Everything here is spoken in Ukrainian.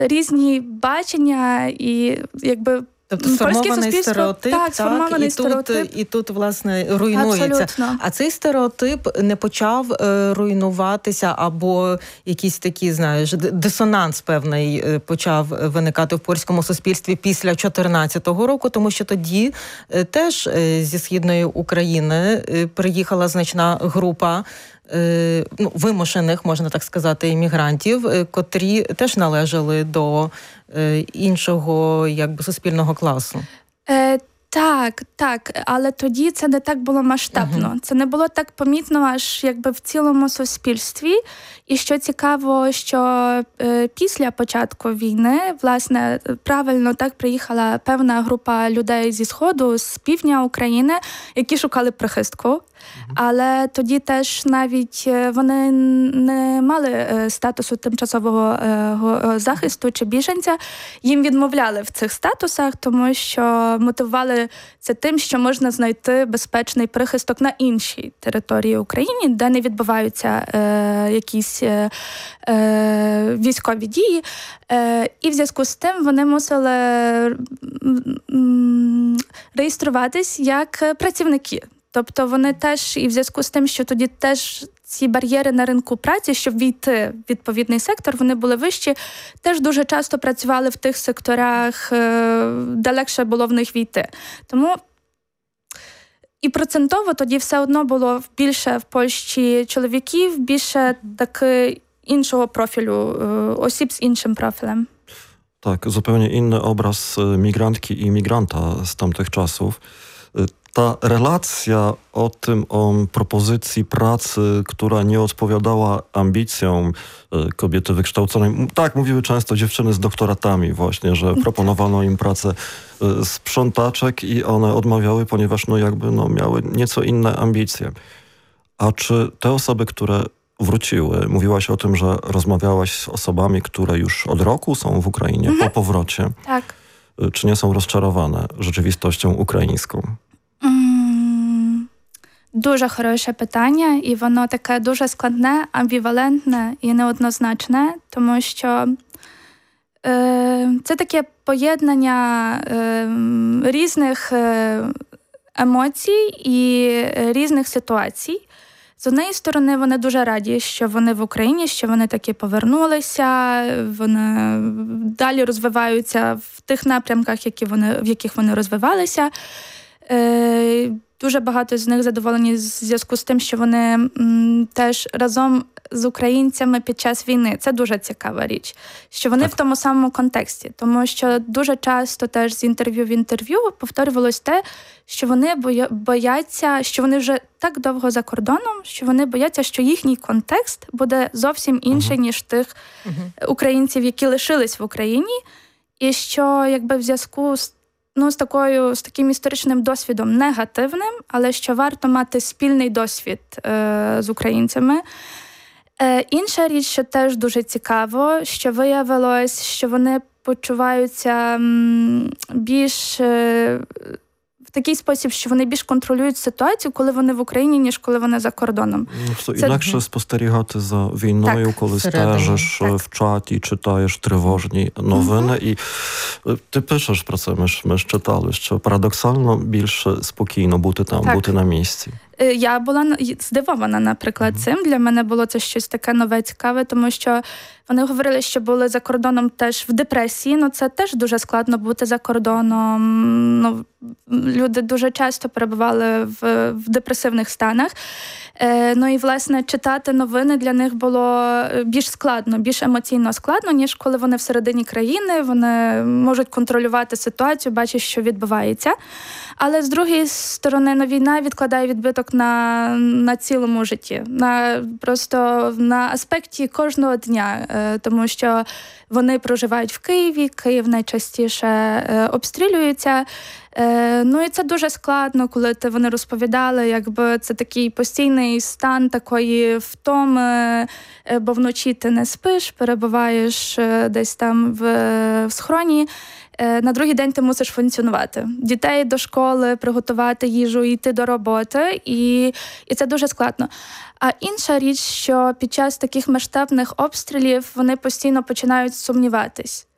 різні бачення і якби тобто сформований стереотип, сформований стереотип. І тут, власне, руйнується. Абсолютно. А цей стереотип не почав руйнуватися або якийсь такий, знаєш, дисонанс певний почав виникати в польському суспільстві після 2014 року, тому що тоді теж зі Східної України приїхала значна група вимушених, можна так сказати, іммігрантів, котрі теж належали до іншого якби суспільного класу. Так, але тоді це не так було масштабно. Це не було так помітно аж якби в цілому суспільстві. І що цікаво, що після початку війни, власне, правильно так приїхала певна група людей зі Сходу, з півдня України, які шукали прихистку. Але тоді теж навіть вони не мали статусу тимчасового захисту чи біженця. Їм відмовляли в цих статусах, тому що мотивували це тим, що можна знайти безпечний прихисток на іншій території України, де не відбуваються якісь військові дії. І в зв'язку з тим вони мусили реєструватись як працівники. Тобто вони теж, і в зв'язку з тим, що тоді теж ці бар'єри на ринку праці, щоб війти в відповідний сектор, вони були вищі, теж дуже часто працювали в тих секторах, де легше було в них війти. Тому і процентово тоді все одно було більше в Польщі чоловіків, більше таки іншого профілю, осіб з іншим профілем. Tak, zupełnie inny obraz migrantki i migranta z tamtych czasów. Ta relacja o propozycji pracy, która nie odpowiadała ambicjom kobiety wykształconej. Tak, mówiły często dziewczyny z doktoratami właśnie, że proponowano im pracę sprzątaczek i one odmawiały, ponieważ miały nieco inne ambicje. A czy te osoby, które wróciły, mówiłaś o tym, że rozmawiałaś z osobami, które już od roku są w Ukrainie, po powrocie. Tak. Czy nie są rozczarowane rzeczywistością ukraińską? Дуже хороше питання, і воно таке дуже складне, амбівалентне і неоднозначне, тому що це таке поєднання різних емоцій і різних ситуацій. З однієї сторони, вони дуже раді, що вони в Україні, що вони таки повернулися, вони далі розвиваються в тих напрямках, в яких вони розвивалися. Дуже багато з них задоволені в зв'язку з тим, що вони теж разом з українцями під час війни. Це дуже цікава річ, що вони в тому самому контексті. Тому що дуже часто теж з інтерв'ю в інтерв'ю повторювалось те, що вони бояться, що вони вже так довго за кордоном, що вони бояться, що їхній контекст буде зовсім інший, ніж тих українців, які лишились в Україні. І що якби в зв'язку з таким історичним досвідом негативним, але що варто мати спільний досвід з українцями. Інша річ, що теж дуже цікаво, що виявилось, що вони почуваються більш в такий спосіб, що вони більш контролюють ситуацію, коли вони в Україні, ніж коли вони за кордоном. Інакше спостерігати за війною, коли стежиш в чаті, читаєш тривожні новини. І ти пишеш про це, ми ж читали, що парадоксально більш спокійно бути там, бути на місці. Я була здивована, наприклад, цим. Для мене було це щось таке нове, цікаве, тому що вони говорили, що були за кордоном теж в депресії. Це теж дуже складно бути за кордоном. Люди дуже часто перебували в депресивних станах. І, власне, читати новини для них було більш складно, більш емоційно складно, ніж коли вони всередині країни, вони можуть контролювати ситуацію, бачать, що відбувається. Але, з другої сторони, війна відкладає відбиток на цілому житті, просто на аспекті кожного дня, тому що вони проживають в Києві, Київ найчастіше обстрілюється. І це дуже складно, коли вони розповідали, якби це такий постійний стан такої втоми, бо вночі ти не спиш, перебуваєш десь там в схроні. На другий день ти мусиш функціонувати. Дітей до школи, приготувати їжу, йти до роботи, і це дуже складно. А інша річ, що під час таких масштабних обстрілів вони постійно починають сумніватись.